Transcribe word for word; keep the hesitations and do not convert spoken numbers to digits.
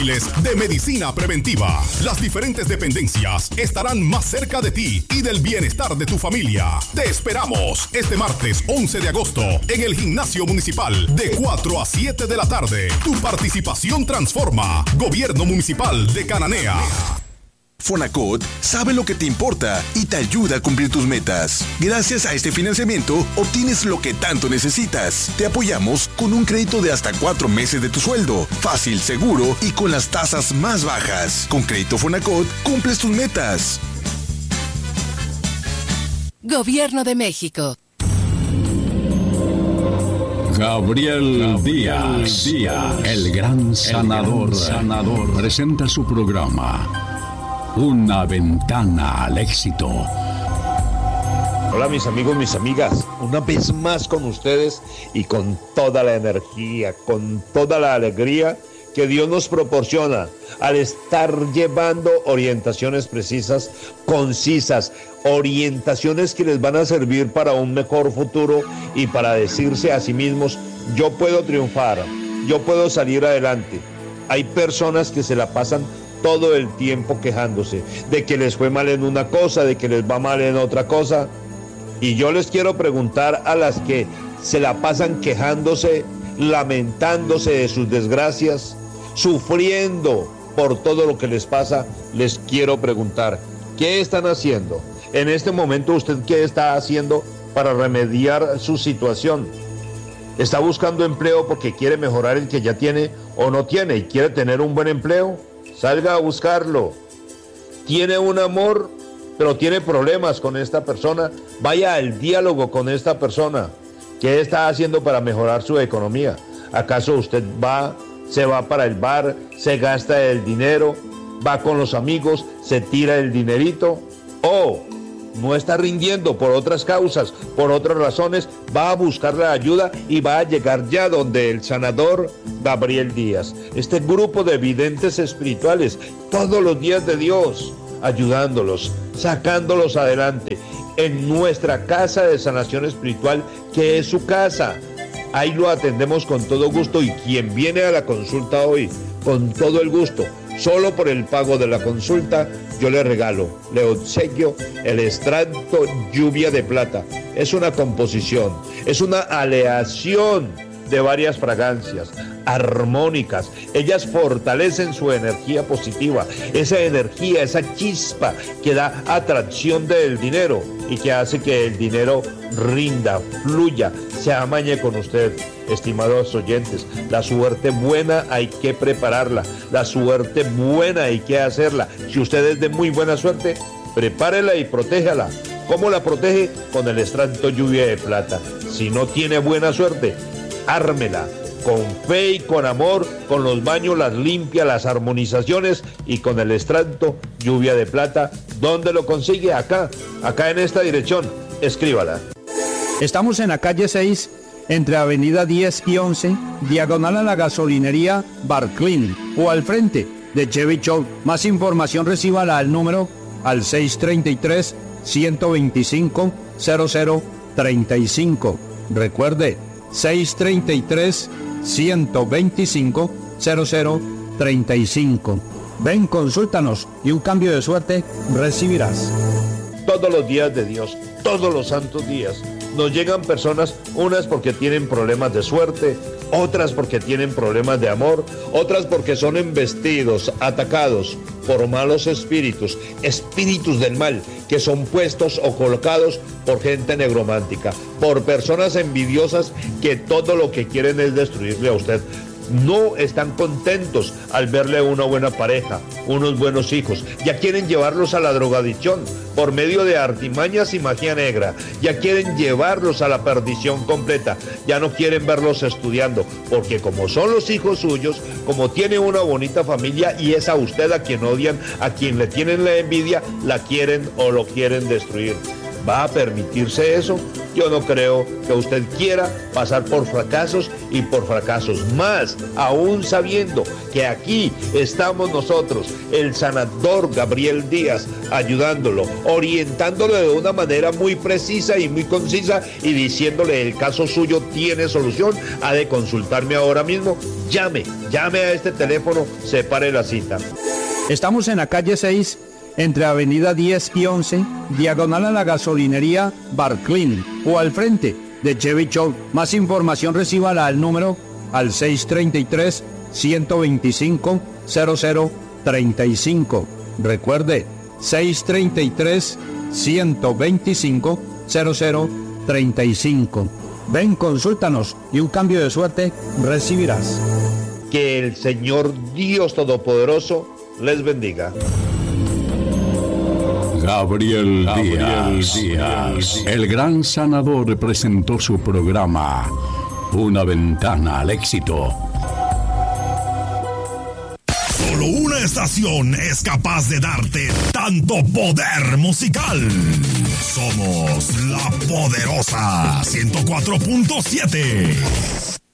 de medicina preventiva. Las diferentes dependencias estarán más cerca de ti y del bienestar de tu familia. Te esperamos este martes once de agosto en el Gimnasio Municipal de cuatro a siete de la tarde. Tu participación transforma. Gobierno Municipal de Cananea. Fonacot sabe lo que te importa y te ayuda a cumplir tus metas. Gracias a este financiamiento, obtienes lo que tanto necesitas. Te apoyamos con un crédito de hasta cuatro meses de tu sueldo. Fácil, seguro y con las tasas más bajas. Con Crédito Fonacot, cumples tus metas. Gobierno de México. Gabriel, Gabriel Díaz, Díaz, el gran sanador, el gran sanador, presenta su programa Una Ventana al Éxito. Hola mis amigos, mis amigas, una vez más con ustedes y con toda la energía, con toda la alegría que Dios nos proporciona al estar llevando orientaciones precisas, concisas, orientaciones que les van a servir para un mejor futuro y para decirse a sí mismos, yo puedo triunfar, yo puedo salir adelante. Hay personas que se la pasan todo el tiempo quejándose de que les fue mal en una cosa, de que les va mal en otra cosa. Y yo les quiero preguntar a las que se la pasan quejándose, lamentándose de sus desgracias, sufriendo por todo lo que les pasa, les quiero preguntar, ¿qué están haciendo? En este momento, ¿usted qué está haciendo para remediar su situación? ¿Está buscando empleo porque quiere mejorar el que ya tiene o no tiene y quiere tener un buen empleo? Salga a buscarlo. Tiene un amor, pero tiene problemas con esta persona. Vaya al diálogo con esta persona. ¿Qué está haciendo para mejorar su economía? ¿Acaso usted va, se va para el bar, se gasta el dinero, va con los amigos, se tira el dinerito? ¿O no está rindiendo por otras causas, por otras razones? Va a buscar la ayuda y va a llegar ya donde el sanador Gabriel Díaz. Este grupo de videntes espirituales, todos los días de Dios, ayudándolos, sacándolos adelante en nuestra casa de sanación espiritual, que es su casa. Ahí lo atendemos con todo gusto y quien viene a la consulta hoy, con todo el gusto, solo por el pago de la consulta, yo le regalo, le obsequio el extracto Lluvia de Plata. Es una composición, es una aleación de varias fragancias armónicas. Ellas fortalecen su energía positiva, esa energía, esa chispa que da atracción del dinero y que hace que el dinero rinda, fluya, se amañe con usted. Estimados oyentes, la suerte buena hay que prepararla, la suerte buena hay que hacerla. Si usted es de muy buena suerte, prepárela y protéjala. ¿Cómo la protege? Con el extracto Lluvia de Plata. Si no tiene buena suerte, ármela con fe y con amor, con los baños, las limpia, las armonizaciones y con el extracto Lluvia de Plata. ¿Dónde lo consigue? Acá, acá en esta dirección. Escríbala. Estamos en la calle seis, entre avenida diez y once, diagonal a la gasolinería Barclin, o al frente de Chevy Show. Más información recíbala al número al seis tres tres, uno dos cinco, cero cero tres cinco. Recuerde, seis tres tres, uno dos cinco, cero cero tres cinco. Ven, consúltanos y un cambio de suerte recibirás. Todos los días de Dios, todos los santos días, nos llegan personas, unas porque tienen problemas de suerte, otras porque tienen problemas de amor, otras porque son embestidos, atacados por malos espíritus, espíritus del mal, que son puestos o colocados por gente negromántica, por personas envidiosas que todo lo que quieren es destruirle a usted. No están contentos al verle una buena pareja, unos buenos hijos. Ya quieren llevarlos a la drogadicción por medio de artimañas y magia negra. Ya quieren llevarlos a la perdición completa. Ya no quieren verlos estudiando, porque como son los hijos suyos, como tiene una bonita familia y es a usted a quien odian, a quien le tienen la envidia, la quieren o lo quieren destruir. ¿Va a permitirse eso? Yo no creo que usted quiera pasar por fracasos y por fracasos más, aún sabiendo que aquí estamos nosotros, el sanador Gabriel Díaz, ayudándolo, orientándolo de una manera muy precisa y muy concisa y diciéndole el caso suyo tiene solución. Ha de consultarme ahora mismo. Llame, llame a este teléfono, separe la cita. Estamos en la calle seis, entre avenida diez y once, diagonal a la gasolinería Barclin, o al frente de Chevy Show. Más información recíbala al número al seis tres tres, uno dos cinco, cero cero tres cinco. Recuerde, seis tres tres, uno dos cinco, cero cero tres cinco. Ven, consúltanos y un cambio de suerte recibirás. Que el Señor Dios Todopoderoso les bendiga. Gabriel, Gabriel Díaz, Díaz, el gran sanador, presentó su programa Una Ventana al Éxito. Solo una estación es capaz de darte tanto poder musical. Somos la poderosa ciento cuatro punto siete.